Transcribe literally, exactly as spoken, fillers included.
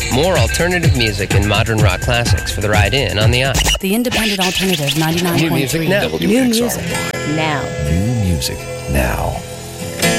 More alternative music and modern rock classics for the ride in on the I. The Independent Alternative ninety-nine point three. New music now. New music now. New music now.